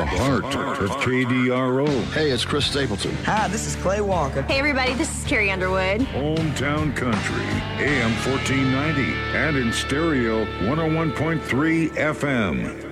Part of KDRO. Hey, it's Chris Stapleton. Hi, this is Clay Walker. Hey, everybody, this is Carrie Underwood. Hometown Country, AM 1490, and in stereo 101.3 FM.